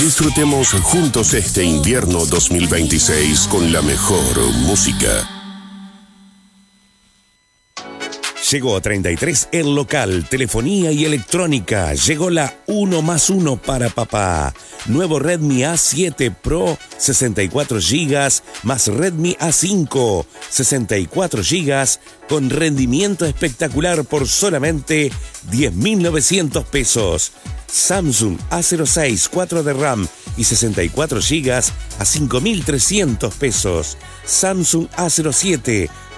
Disfrutemos juntos este invierno 2026 con la mejor música. Llegó a 33 el local, telefonía y electrónica. Llegó la 1+1 para papá. Nuevo Redmi A7 Pro, 64 GB, más Redmi A5, 64 GB, con rendimiento espectacular por solamente 10.900 pesos. Samsung A06 4 de RAM y 64 GB a 5.300 pesos. Samsung A07